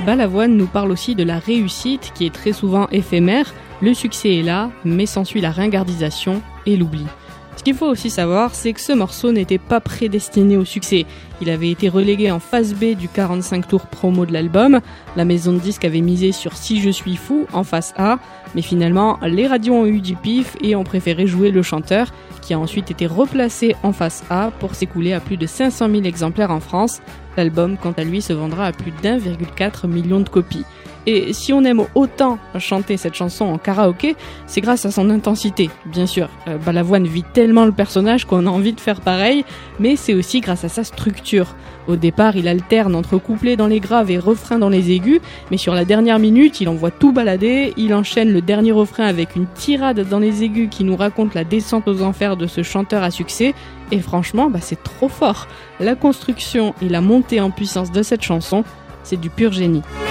Balavoine nous parle aussi de la réussite qui est très souvent éphémère. Le succès est là, mais s'ensuit la ringardisation et l'oubli. Ce qu'il faut aussi savoir, c'est que ce morceau n'était pas prédestiné au succès. Il avait été relégué en phase B du 45 tours promo de l'album. La maison de disques avait misé sur Si je suis fou en face A, mais finalement, les radios ont eu du pif et ont préféré jouer le chanteur, qui a ensuite été replacé en face A pour s'écouler à plus de 500 000 exemplaires en France. L'album, quant à lui, se vendra à plus d'1,4 million de copies. Et si on aime autant chanter cette chanson en karaoké, c'est grâce à son intensité. Bien sûr, Balavoine vit tellement le personnage qu'on a envie de faire pareil, mais c'est aussi grâce à sa structure. Au départ, il alterne entre couplets dans les graves et refrains dans les aigus, mais sur la dernière minute, il envoie tout balader, il enchaîne le dernier refrain avec une tirade dans les aigus qui nous raconte la descente aux enfers de ce chanteur à succès, et franchement, c'est trop fort. La construction et la montée en puissance de cette chanson, c'est du pur génie.